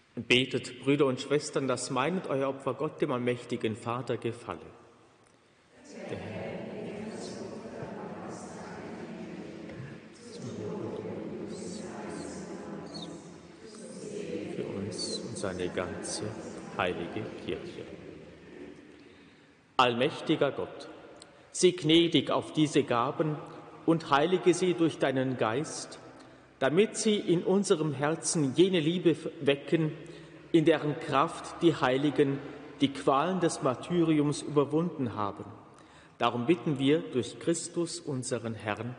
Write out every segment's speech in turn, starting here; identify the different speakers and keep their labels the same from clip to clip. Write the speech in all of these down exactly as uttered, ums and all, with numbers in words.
Speaker 1: Betet, Brüder und Schwestern, dass mein und euer Opfer Gott, dem allmächtigen Vater, gefalle. Der Herr für uns und seine ganze heilige Kirche. Allmächtiger Gott, sieh gnädig auf diese Gaben und heilige sie durch deinen Geist, damit sie in unserem Herzen jene Liebe wecken, in deren Kraft die Heiligen die Qualen des Martyriums überwunden haben. Darum bitten wir durch Christus, unseren Herrn.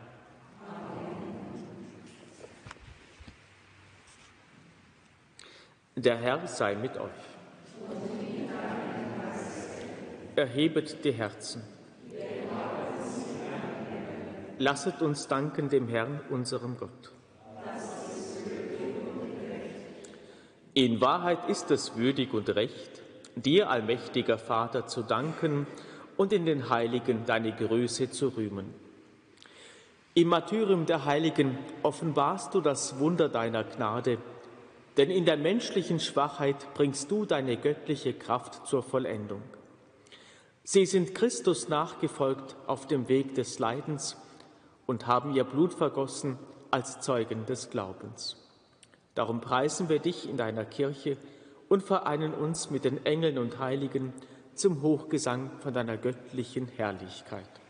Speaker 1: Der Herr sei mit euch. Erhebet die Herzen. Lasset uns danken dem Herrn, unserem Gott. In Wahrheit ist es würdig und recht, dir, allmächtiger Vater, zu danken und in den Heiligen deine Größe zu rühmen. Im Martyrium der Heiligen offenbarst du das Wunder deiner Gnade, denn in der menschlichen Schwachheit bringst du deine göttliche Kraft zur Vollendung. Sie sind Christus nachgefolgt auf dem Weg des Leidens und haben ihr Blut vergossen als Zeugen des Glaubens. Darum preisen wir dich in deiner Kirche und vereinen uns mit den Engeln und Heiligen zum Hochgesang von deiner göttlichen Herrlichkeit.